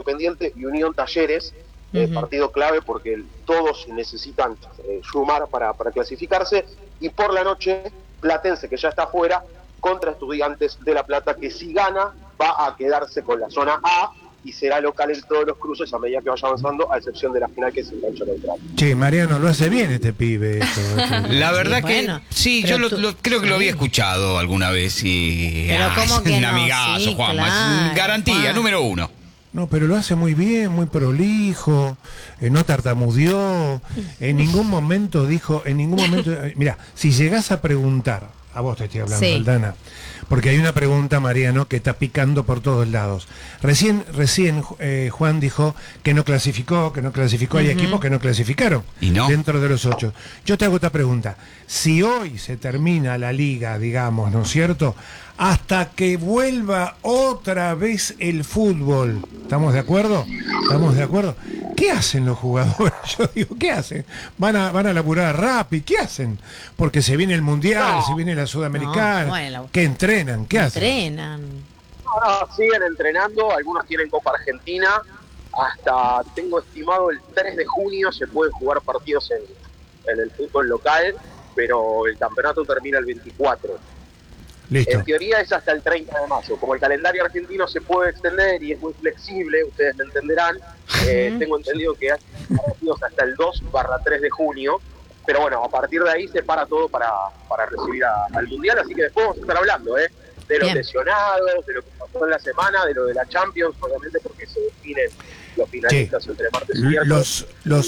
Independiente y Unión Talleres, partido clave porque todos necesitan sumar para clasificarse, y por la noche Platense, que ya está afuera, contra Estudiantes de La Plata, que si gana va a quedarse con la zona A y será local en todos los cruces a medida que vaya avanzando, a excepción de la final, que es el cancha neutral. Che, Mariano, lo hace bien este pibe. La verdad que bueno, sí, yo creo que lo había escuchado alguna vez y Pero ¿cómo que un no? amigazo, Sí, Juanma, claro, es garantía, Juan. número 1. No, pero lo hace muy bien, muy prolijo, no tartamudeó, en ningún momento dijo, mira, si llegás a preguntar, a vos te estoy hablando, Sí. Aldana, porque hay una pregunta, Mariano, que está picando por todos lados. Recién Juan dijo que no clasificó, hay equipos que no clasificaron ¿Y no? dentro de los 8. Yo te hago esta pregunta, si hoy se termina la liga, digamos, ¿no es cierto?, hasta que vuelva otra vez el fútbol, ¿estamos de acuerdo? ¿Estamos de acuerdo? ¿Qué hacen los jugadores? Yo digo, ¿qué hacen? ¿Van a laburar rápido? ¿Qué hacen? Porque se viene el Mundial, se viene la Sudamericana. No, bueno. ¿Qué entrenan? ¿Qué hacen? Entrenan. No, siguen entrenando, algunos tienen Copa Argentina, hasta tengo estimado el 3 de junio se pueden jugar partidos en el fútbol local, pero el campeonato termina el 24. Listo. En teoría es hasta el 30 de mayo. Como el calendario argentino se puede extender y es muy flexible, ustedes me entenderán, tengo entendido que hay partidos hasta el 2/3 de junio, pero bueno, a partir de ahí se para todo para recibir al Mundial, así que después vamos a estar hablando de los Bien. lesionados, de lo que pasó en la semana, de lo de la Champions, obviamente porque se definen los finalistas entre martes y miércoles.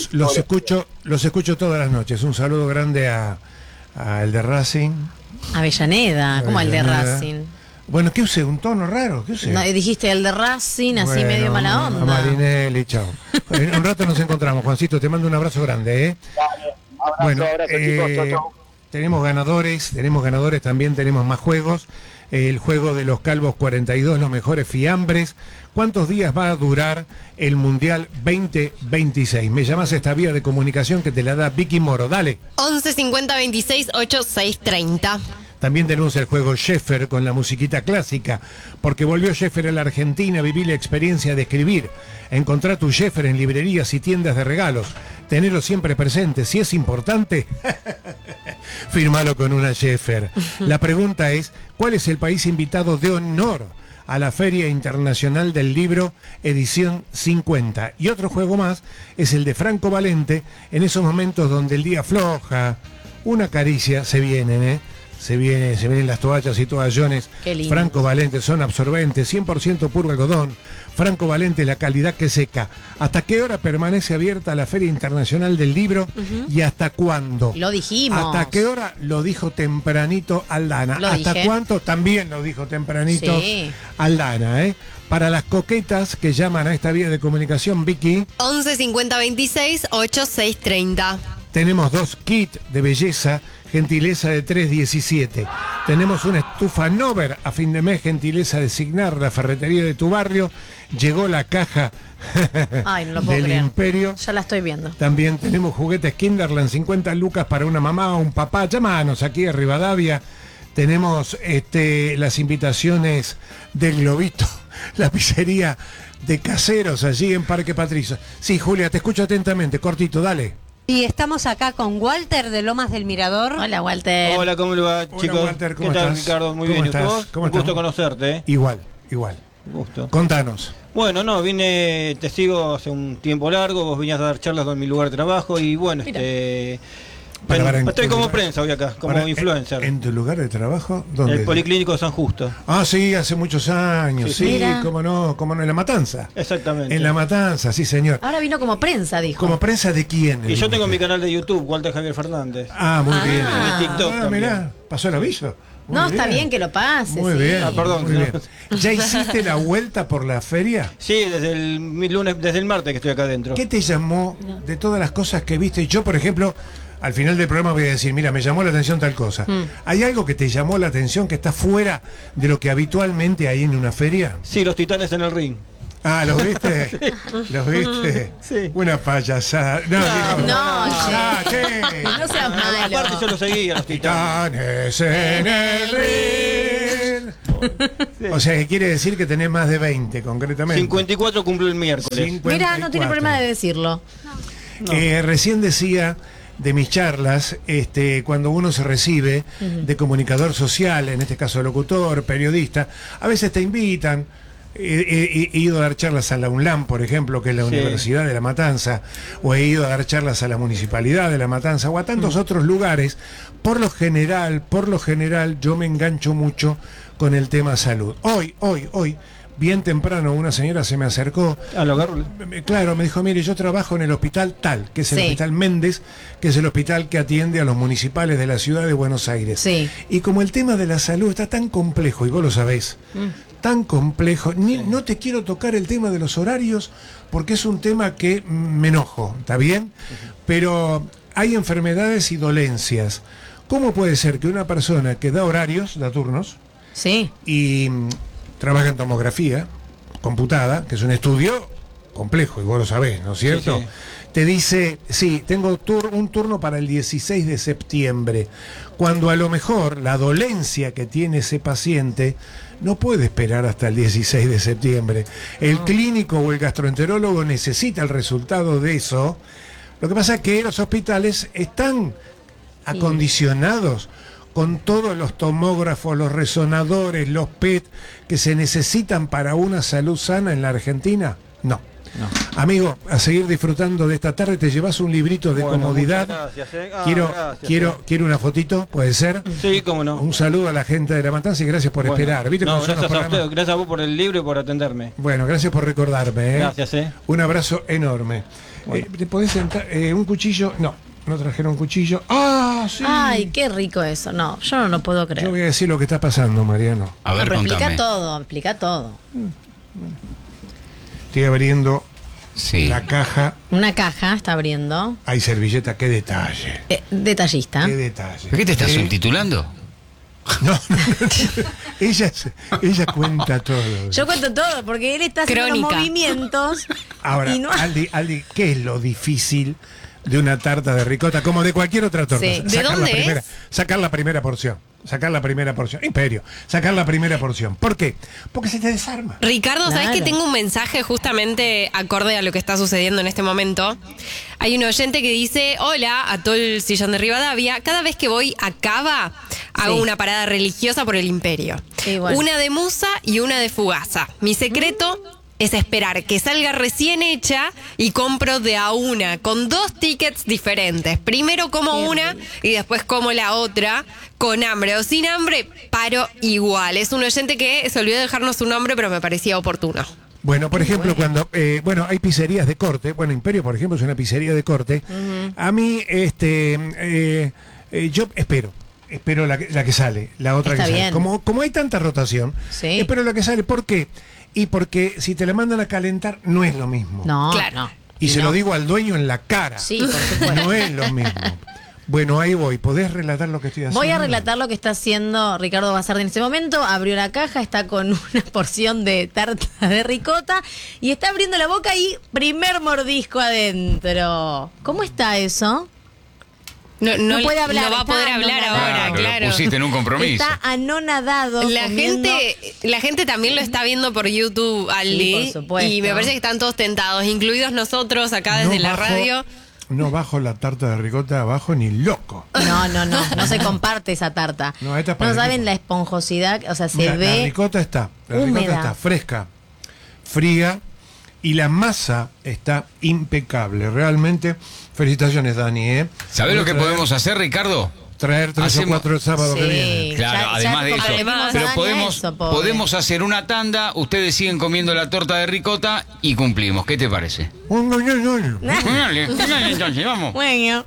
Los escucho todas las noches. Un saludo grande a el de Racing. Avellaneda, como el de Avellaneda. Racing. Bueno, ¿qué usé? ¿Un tono raro? ¿Qué usé? No, dijiste el de Racing, así Bueno, medio mala onda. A Marinelli, chao. En un rato nos encontramos, Juancito, te mando un abrazo grande, ¿eh? Dale, abrazo, Bueno, abrazo chicos, chau, chau. tenemos ganadores, también tenemos más juegos. El juego de los Calvos 42, los mejores fiambres. ¿Cuántos días va a durar el Mundial 2026? Me llamas a esta vía de comunicación que te la da Vicky Moro. Dale. 11 50 26 86 30. También tenemos el juego Sheffer con la musiquita clásica, porque volvió Sheffer a la Argentina, viví la experiencia de escribir. Encontrá tu Sheffer en librerías y tiendas de regalos. Tenerlo siempre presente. Si es importante, firmalo con una Sheffer. La pregunta es, ¿cuál es el país invitado de honor a la Feria Internacional del Libro, edición 50? Y otro juego más es el de Franco Valente, en esos momentos donde el día afloja, una caricia, se vienen, se vienen las toallas y toallones. Qué lindo. Franco Valente, son absorbentes, 100% puro algodón. Franco Valente, la calidad que seca. ¿Hasta qué hora permanece abierta la Feria Internacional del Libro y hasta cuándo? Lo dijimos. ¿Hasta qué hora? Lo dijo tempranito Aldana. Lo ¿Hasta dije. cuánto? También lo dijo tempranito Sí. Aldana, ¿eh? Para las coquetas que llaman a esta vía de comunicación, Vicky, 11 50 26 86 30. tenemos 2 kits de belleza, gentileza de 317. Tenemos una estufa Nover a fin de mes, gentileza de Signar, la ferretería de tu barrio. Llegó la caja Ay, no lo puedo del creer. Imperio. Ya la estoy viendo. También tenemos juguetes Kinderland, 50 lucas para una mamá o un papá. Llámanos aquí a Rivadavia. Tenemos las invitaciones del Globito, la pizzería de Caseros allí en Parque Patricio. Sí, Julia, te escucho atentamente. Cortito, dale. Y estamos acá con Walter de Lomas del Mirador. Hola, Walter. Hola, ¿cómo le va, Hola, chicos? Walter, ¿cómo ¿Qué tal, estás? Ricardo? Muy ¿Cómo bien. ¿Y estás? vos? ¿Cómo Un gusto estamos? conocerte, ¿eh? Igual. Un gusto. Contanos. Bueno, no, te sigo hace un tiempo largo, vos venías a dar charlas en mi lugar de trabajo y bueno, Mira. estoy como prensa hoy acá, como influencer. ¿En tu lugar de trabajo? ¿Dónde? El Policlínico de San Justo. Ah, sí, hace muchos años. Sí, Sí, Mira. cómo no, en La Matanza. Exactamente. En La Matanza, sí, señor. Ahora vino como prensa, dijo. ¿Como prensa de quién? Y yo tengo mi canal de YouTube, Walter Javier Fernández. Ah, muy bien. Y TikTok también. Mirá, pasó el aviso. Muy No, está bien que lo pases. Muy sí. bien. Ah, perdón. muy bien. ¿Ya hiciste la vuelta por la feria? Sí, desde el martes que estoy acá adentro. ¿Qué te llamó de todas las cosas que viste? Yo, por ejemplo, al final del programa voy a decir, mira, me llamó la atención tal cosa. ¿Hay algo que te llamó la atención que está fuera de lo que habitualmente hay en una feria? Sí, los titanes en el ring. Ah, ¿los viste? ¿Los viste? Sí. Una payasada. No, digo, che. No seas malo. Aparte yo lo seguía, los titanes. Titanes en el ring. O sea, que quiere decir que tenés más de 20, concretamente. 54 cumple el miércoles. Mira, no tiene problema de decirlo. Recién decía de mis charlas, cuando uno se recibe de comunicador social, en este caso locutor, periodista, a veces te invitan. He ido a dar charlas a la UNLAM, por ejemplo, que es la Universidad de La Matanza, o he ido a dar charlas a la Municipalidad de La Matanza, o a tantos otros lugares. Por lo general, yo me engancho mucho con el tema salud. Hoy, bien temprano, una señora se me acercó. Claro, me dijo, mire, yo trabajo en el hospital tal, que es el Hospital Méndez, que es el hospital que atiende a los municipales de la ciudad de Buenos Aires. Sí. Y como el tema de la salud está tan complejo, y vos lo sabés, tan complejo, no te quiero tocar el tema de los horarios, porque es un tema que me enojo, ¿está bien? Pero hay enfermedades y dolencias. ¿Cómo puede ser que una persona que da horarios, da turnos, y trabaja en tomografía computada, que es un estudio complejo, y vos lo sabés, ¿no es cierto? Te dice, tengo un turno para el 16 de septiembre, cuando a lo mejor la dolencia que tiene ese paciente no puede esperar hasta el 16 de septiembre. El clínico o el gastroenterólogo necesita el resultado de eso. Lo que pasa es que los hospitales están acondicionados con todos los tomógrafos, los resonadores, los PET que se necesitan para una salud sana en la Argentina. No. Amigo, a seguir disfrutando de esta tarde. Te llevas un librito de comodidad. Gracias, Quiero una fotito, ¿puede ser? Sí, cómo no. Un saludo a la gente de La Matanza y gracias por esperar. ¿Viste gracias a usted, gracias a vos por el libro y por atenderme. Bueno, gracias por recordarme. Gracias. Un abrazo enorme. ¿Te podés sentar? ¿Un cuchillo? No trajeron cuchillo. ¡Ah, sí! Ay, qué rico eso. No, yo no lo puedo creer. Yo voy a decir lo que está pasando, Mariano. A ver, pero contame. explica todo. Estoy abriendo la caja. Una caja está abriendo. Hay servilleta, qué detalle. Detallista. Qué detalle. ¿Qué te estás subtitulando? No. Ella cuenta todo. Yo cuento todo, porque él está haciendo los movimientos. Ahora, y no... Aldi, ¿qué es lo difícil de una tarta de ricota? Como de cualquier otra torta. ¿De dónde es? Sacar la primera porción. Imperio. Sacar la primera porción. ¿Por qué? Porque se te desarma. Ricardo, ¿sabes que tengo un mensaje justamente acorde a lo que está sucediendo en este momento? Hay un oyente que dice: hola a todo el sillón de Rivadavia. Cada vez que voy a Cava, hago una parada religiosa por el Imperio. Una de Musa y una de Fugaza. Mi secreto es esperar que salga recién hecha y compro de a una, con 2 tickets diferentes. Primero como una y después como la otra, con hambre o sin hambre, paro igual. Es un oyente que se olvidó de dejarnos su nombre, pero me parecía oportuno. Bueno, por ejemplo, cuando hay pizzerías de corte, Imperio, por ejemplo, es una pizzería de corte. A mí, yo espero la que sale, la otra que sale. Como hay tanta rotación, espero la que sale. ¿Por qué? Y porque si te la mandan a calentar, no es lo mismo. No, claro. Y se lo digo al dueño en la cara. Sí, por supuesto. No es lo mismo. Bueno, ahí voy. ¿Podés relatar lo que estoy haciendo? Voy a relatar lo que está haciendo Ricardo Basardi en este momento. Abrió la caja, está con una porción de tarta de ricota y está abriendo la boca y primer mordisco adentro. ¿Cómo está eso? No puede hablar. No va a poder hablar ahora, claro. Lo pusiste en un compromiso. Está anonadado. La gente también lo está viendo por YouTube, Aldi. Sí, por supuesto. Y me parece que están todos tentados, incluidos nosotros acá desde la radio. No bajo la tarta de ricota abajo ni loco. No se comparte esa tarta. No, esta es para saben la esponjosidad, o sea, se ve. La ricota está fresca, fría, y la masa está impecable. Realmente, felicitaciones, Dani. ¿Sabés lo que podemos hacer, Ricardo? Traer 3 o 4 el sábado que viene. Claro, además de eso. Pero podemos hacer una tanda, ustedes siguen comiendo la torta de ricota y cumplimos. ¿Qué te parece? Entonces, vamos. Bueno.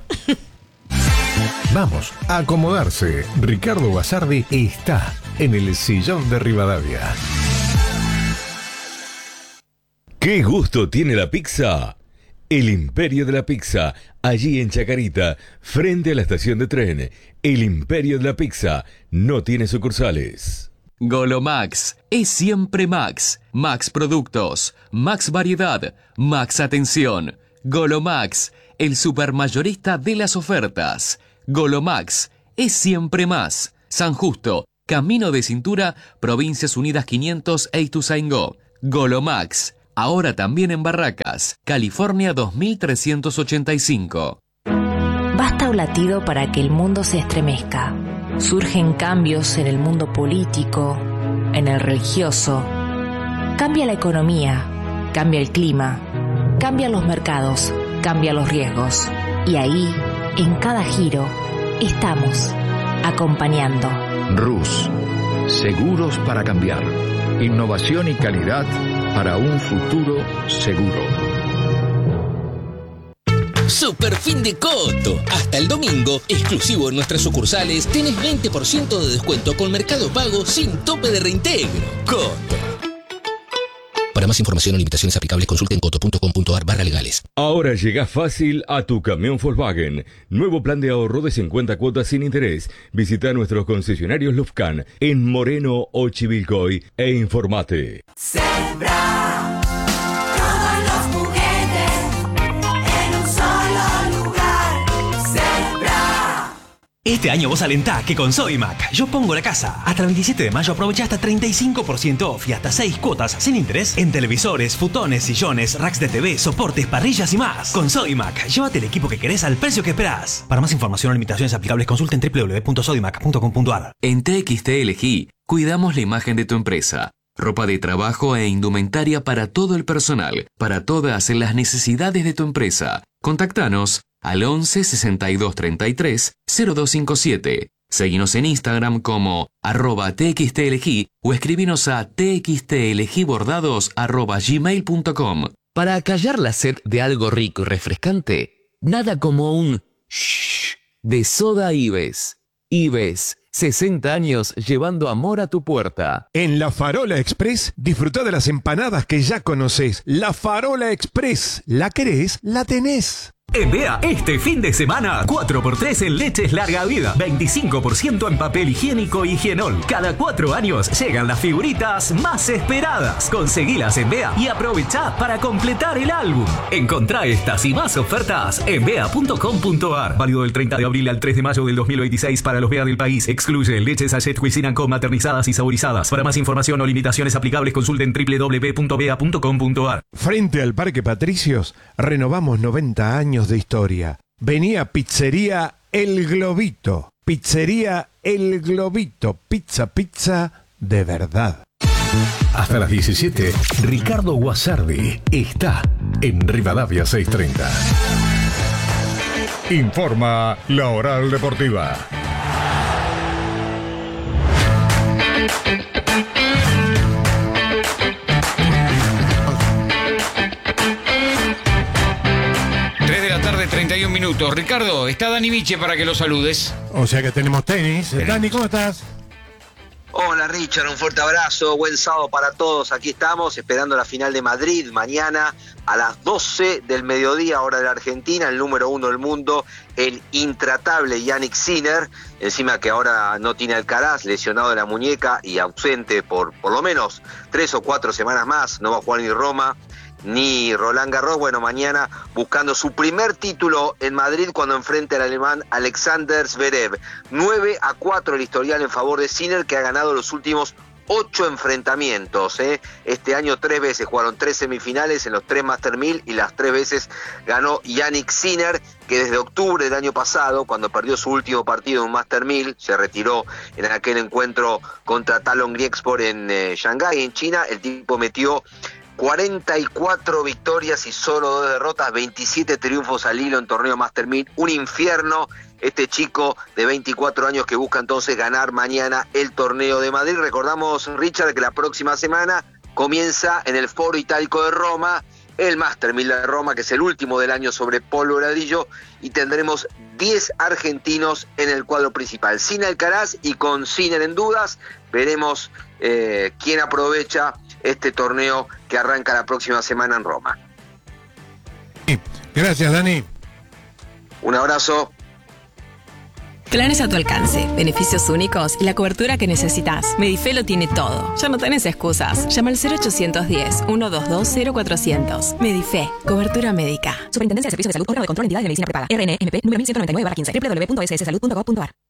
Vamos a acomodarse. Ricardo Basardi está en el sillón de Rivadavia. ¿Qué gusto tiene la pizza? El Imperio de la Pizza, allí en Chacarita, frente a la estación de tren. El Imperio de la Pizza no tiene sucursales. Golomax es siempre Max. Max Productos, Max Variedad, Max Atención. Golomax, el supermayorista de las ofertas. Golomax es siempre más. San Justo, Camino de Cintura, Provincias Unidas 500, Ituzaingó. Golomax, ahora también en Barracas, California 2385. Basta un latido para que el mundo se estremezca. Surgen cambios en el mundo político, en el religioso. Cambia la economía, cambia el clima, cambian los mercados, cambian los riesgos. Y ahí, en cada giro, estamos acompañando. RUS, seguros para cambiar. Innovación y calidad para un futuro seguro. Super fin de Coto. Hasta el domingo, exclusivo en nuestras sucursales, tenés 20% de descuento con Mercado Pago sin tope de reintegro. Coto. Para más información o limitaciones aplicables, consulten coto.com.ar/legales. Ahora llega fácil a tu camión Volkswagen. Nuevo plan de ahorro de 50 cuotas sin interés. Visita nuestros concesionarios Lufcan en Moreno o Chivilcoy e informate. Sembra todos los juguetes en un solo lugar. Sembra. Este año vos alentá que con Sodimac yo pongo la casa. Hasta el 27 de mayo aprovecha hasta 35% off y hasta 6 cuotas sin interés en televisores, futones, sillones, racks de TV, soportes, parrillas y más. Con Sodimac, llévate el equipo que querés al precio que esperás. Para más información o limitaciones aplicables, consulten www.sodimac.com.ar. En TXT Elegí, cuidamos la imagen de tu empresa. Ropa de trabajo e indumentaria para todo el personal, para todas las necesidades de tu empresa. Contactanos al 11 62 33 0257. Seguinos en Instagram como @txtelegí o escribinos a txtelegibordados@gmail.com. Para acallar la sed de algo rico y refrescante, nada como un shh de Soda Ives. Ives, 60 años llevando amor a tu puerta. En La Farola Express, disfruta de las empanadas que ya conoces. La Farola Express, ¿la querés? La tenés. En Bea, este fin de semana, 4x3 en leches larga vida, 25% en papel higiénico y higienol. Cada 4 años llegan las figuritas más esperadas. Conseguilas en Bea y aprovechá para completar el álbum. Encontrá estas y más ofertas en bea.com.ar. Válido del 30 de abril al 3 de mayo del 2026 para los Bea del país. Excluye leches Sachet Cuisine Co maternizadas y saborizadas. Para más información o limitaciones aplicables, consulten www.bea.com.ar. Frente al Parque Patricios, renovamos 90 años de historia. Venía Pizzería El Globito. Pizzería El Globito. Pizza de verdad. Hasta las 17, Ricardo Guasardi está en Rivadavia 630. Informa la Oral Deportiva. Tarde, 31 minutos. Ricardo, está Dani Miche para que lo saludes. O sea que tenemos tenis. Dani, ¿cómo estás? Hola Richard, un fuerte abrazo, buen sábado para todos. Aquí estamos esperando la final de Madrid mañana a las 12 del mediodía, hora de la Argentina, el número 1 del mundo, el intratable Yannick Sinner, encima que ahora no tiene Alcaraz, lesionado de la muñeca y ausente por lo menos 3 o 4 semanas más, no va a jugar ni Roma ni Roland Garros. Bueno, mañana buscando su primer título en Madrid cuando enfrente al alemán Alexander Zverev. 9-4 el historial en favor de Sinner, que ha ganado los últimos 8 enfrentamientos. Este año 3 veces jugaron 3 semifinales en los 3 Master 1000 y las 3 veces ganó Yannick Sinner, que desde octubre del año pasado, cuando perdió su último partido en un Master 1000, se retiró en aquel encuentro contra Talon Griekspor en Shanghái, en China. El tipo metió 44 victorias y solo 2 derrotas, 27 triunfos al hilo en torneo Master 1000. Un infierno este chico de 24 años que busca entonces ganar mañana el torneo de Madrid. Recordamos, Richard, que la próxima semana comienza en el Foro Itálico de Roma el Master 1000 de Roma, que es el último del año sobre polvo de ladrillo, y tendremos 10 argentinos en el cuadro principal. Sin Alcaraz y con Sinner en dudas, veremos quién aprovecha este torneo que arranca la próxima semana en Roma. Gracias, Dani. Un abrazo. Planes a tu alcance, beneficios únicos y la cobertura que necesitas. Medife lo tiene todo. Ya no tenés excusas. Llama al 0810-122-0400. Medife, cobertura médica. Superintendencia de Servicios de Salud, órgano de control, entidad de medicina prepaga. RNMP número 1199/15. www.sssalud.gov.ar.